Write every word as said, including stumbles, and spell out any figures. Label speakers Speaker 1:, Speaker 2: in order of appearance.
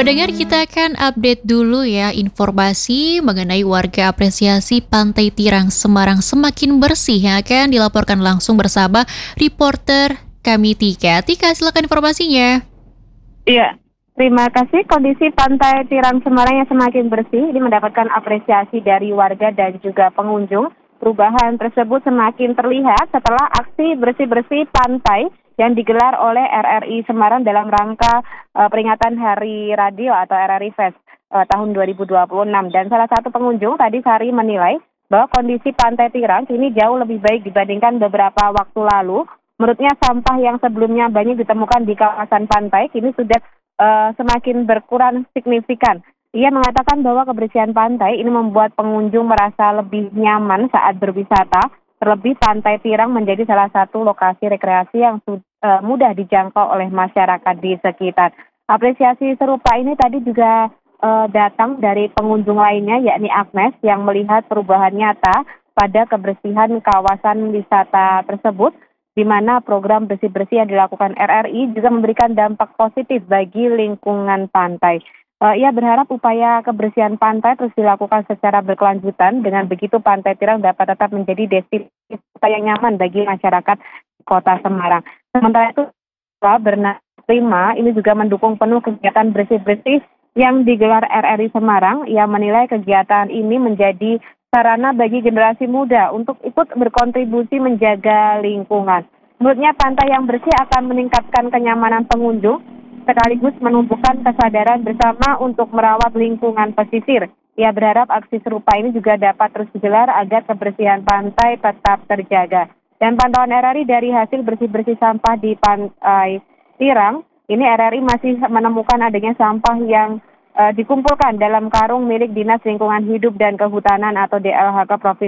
Speaker 1: Pendengar, kita akan update dulu ya informasi mengenai warga apresiasi Pantai Tirang Semarang semakin bersih yang akan dilaporkan langsung bersama reporter kami Tika. Tika, silakan informasinya.
Speaker 2: Iya, terima kasih. Kondisi Pantai Tirang Semarang yang semakin bersih ini mendapatkan apresiasi dari warga dan juga pengunjung. Perubahan tersebut semakin terlihat setelah aksi bersih-bersih pantai yang digelar oleh R R I Semarang dalam rangka uh, peringatan Hari Radio atau R R I Fest uh, tahun dua ribu dua puluh enam. Dan salah satu pengunjung tadi Sari menilai bahwa kondisi Pantai Tirang kini jauh lebih baik dibandingkan beberapa waktu lalu. Menurutnya sampah yang sebelumnya banyak ditemukan di kawasan pantai kini sudah uh, semakin berkurang signifikan. Ia mengatakan bahwa kebersihan pantai ini membuat pengunjung merasa lebih nyaman saat berwisata. Terlebih Pantai Tirang menjadi salah satu lokasi rekreasi yang uh, mudah dijangkau oleh masyarakat di sekitar. Apresiasi serupa ini tadi juga uh, datang dari pengunjung lainnya, yakni Agnes, yang melihat perubahan nyata pada kebersihan kawasan wisata tersebut, di mana program bersih-bersih yang dilakukan R R I juga memberikan dampak positif bagi lingkungan pantai. Uh, ia berharap upaya kebersihan pantai terus dilakukan secara berkelanjutan. Dengan begitu Pantai Tirang dapat tetap menjadi destinasi yang nyaman bagi masyarakat Kota Semarang. Sementara itu, Bernard Prima ini juga mendukung penuh kegiatan bersih-bersih yang digelar R R I Semarang. Ia menilai kegiatan ini menjadi sarana bagi generasi muda untuk ikut berkontribusi menjaga lingkungan. Menurutnya pantai yang bersih akan meningkatkan kenyamanan pengunjung, sekaligus menumbuhkan kesadaran bersama untuk merawat lingkungan pesisir. Ia berharap aksi serupa ini juga dapat terus digelar agar kebersihan pantai tetap terjaga. Dan pantauan R R I dari hasil bersih-bersih sampah di Pantai Tirang, ini R R I masih menemukan adanya sampah yang uh, dikumpulkan dalam karung milik Dinas Lingkungan Hidup dan Kehutanan atau D L H K Provinsi